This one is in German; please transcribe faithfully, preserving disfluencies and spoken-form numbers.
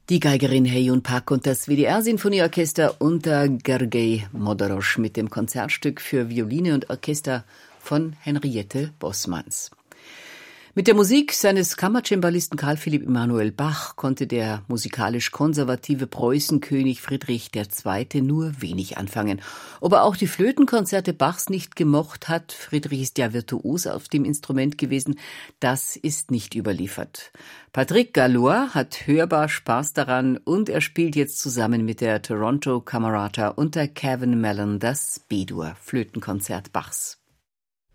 Die Geigerin Heyun Pak und das W D R-Sinfonieorchester unter Gergely Modorosch mit dem Konzertstück für Violine und Orchester von Henriette Bossmanns. Mit der Musik seines Kammercembalisten Carl Philipp Emanuel Bach konnte der musikalisch konservative Preußenkönig Friedrich der Zweite nur wenig anfangen. Ob er auch die Flötenkonzerte Bachs nicht gemocht hat, Friedrich ist ja virtuos auf dem Instrument gewesen, das ist nicht überliefert. Patrick Gallois hat hörbar Spaß daran und er spielt jetzt zusammen mit der Toronto Camerata unter Kevin Mellon das B-Dur Flötenkonzert Bachs.